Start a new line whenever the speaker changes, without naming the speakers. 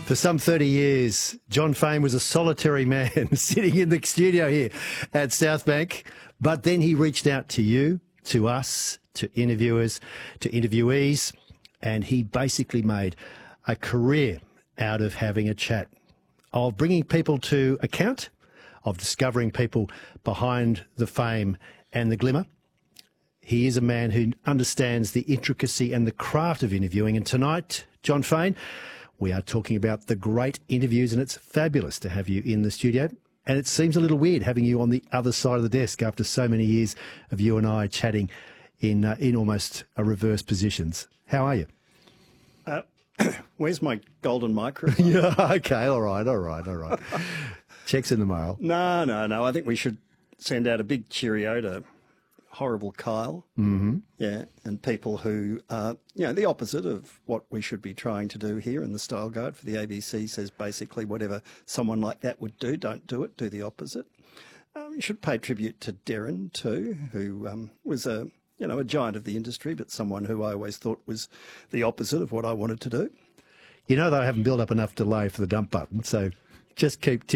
For some 30 years, John Fane was a solitary man sitting in the studio here at Southbank. But then he reached out to you, to us, to interviewers, to interviewees, and he basically made a career out of having a chat, of bringing people to account, of discovering people behind the fame and the glimmer. He is a man who understands the intricacy and the craft of interviewing. And tonight, John Fane, we are talking about the great interviews, and it's fabulous to have you in the studio. And it seems a little weird having you on the other side of the desk after so many years of you and I chatting in almost a reverse positions. How are you?
Where's my golden microphone?
Yeah, okay, all right. Checks in the mail.
No. I think we should send out a big cheerio to horrible Kyle. Mm-hmm. Yeah, and people who are, the opposite of what we should be trying to do here. And the Style Guide for the ABC says basically whatever someone like that would do, don't do it, do the opposite. You should pay tribute to Darren too, who was a giant of the industry, but someone who I always thought was the opposite of what I wanted to do.
You know, they haven't built up enough delay for the dump button, so just keep